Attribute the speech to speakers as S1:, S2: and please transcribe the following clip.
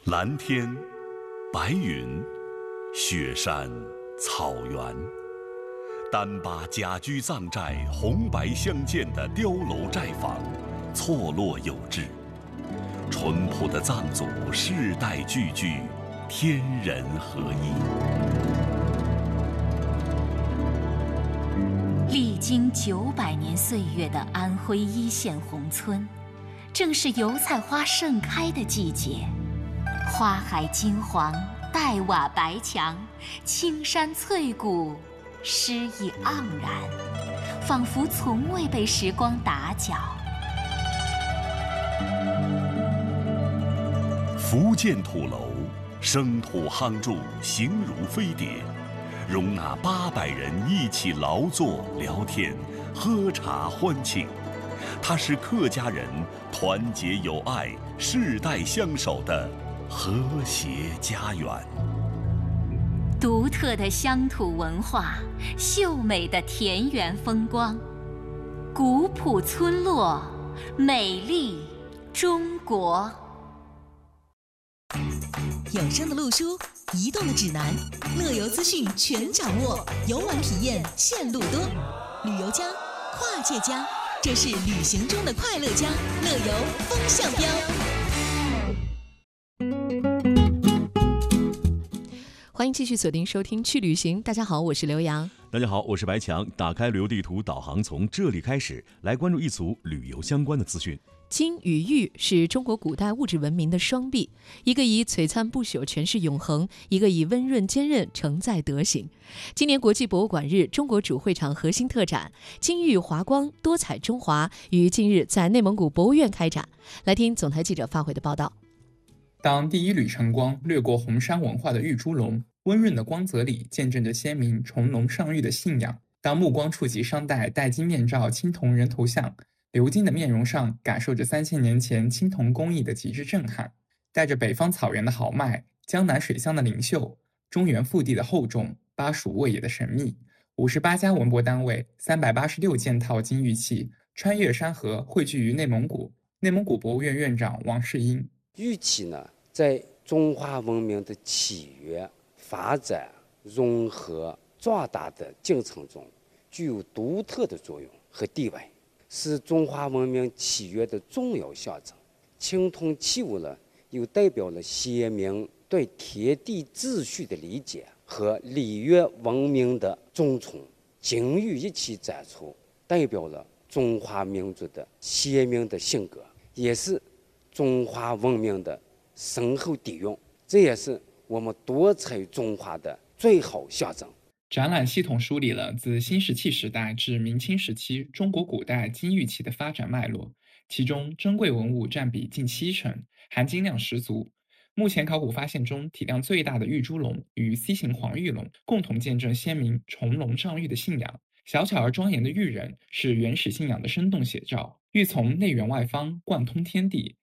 S1: 蓝天、白云、雪山、草原，单八甲居藏寨红白相间的碉楼寨坊，错落有致。淳朴的藏族世代聚居，天人合一。
S2: 历经900年岁月的安徽一线宏村，正是油菜花盛开的季节。花海金黄，黛瓦白墙，青山翠谷，诗意盎然，仿佛从未被时光打搅。
S1: 福建土楼，生土夯筑，形如飞碟，容纳800人一起劳作、聊天、喝茶欢庆。它是客家人团结友爱、世代相守的和谐家园。
S2: 独特的乡土文化，秀美的田园风光，古朴村落，美丽中国。
S3: 有声的路书，移动的指南，乐游资讯全掌握，游玩体验线路多。旅游家，跨界家，这是旅行中的快乐家，乐游风向标。
S4: 欢迎继续锁定收听去旅行。大家好，我是刘洋。
S5: 大家好，我是白强。打开旅游地图导航，从这里开始，来关注一组旅游相关的资讯。
S4: 金与玉是中国古代物质文明的双璧，一个以璀璨不朽诠释永恒，一个以温润坚韧承载德行。今年国际博物馆日，中国主会场核心特展金玉华光多彩中华于近日在内蒙古博物院开展。来听总台记者发回的报道。
S6: 当第一缕晨光掠过红山文化的玉猪龙，温润的光泽里见证着先民重龙上玉的信仰。当目光触及商代戴金面罩青铜人头像，鎏金的面容上感受着3000年前青铜工艺的极致震撼。带着北方草原的豪迈，江南水乡的灵秀，中原腹地的厚重，巴蜀沃野的神秘，58家文博单位，386件套金玉器，穿越山河汇聚于内蒙古。内蒙古博物院院长王世英，
S7: 玉器呢，在中华文明的起源、发展、融合、壮大的进程中，具有独特的作用和地位，是中华文明起源的重要象征。青铜器物呢，又代表了先民对天地秩序的理解和礼乐文明的尊崇。金玉一起展出，代表了中华民族的先民的性格，也是中华文明的深厚底蕴，这也是我们多彩中华的最好象征。
S6: 展览系统梳理了自新石器时代至明清时期中国古代金玉器的发展脉络，其中珍贵文物占比近70%，含金量十足。目前考古发现中体量最大的玉猪龙与 C 型黄玉龙共同见证先民重龙上玉的信仰。小巧而庄严的玉人是原始信仰的生动写照，玉从内圆外方贯通天地，